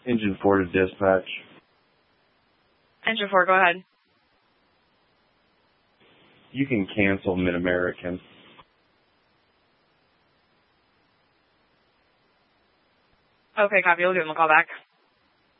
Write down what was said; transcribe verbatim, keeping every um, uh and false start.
Engine four to dispatch. Engine four, go ahead. You can cancel Mid-American. Okay, copy. We'll give them a call back.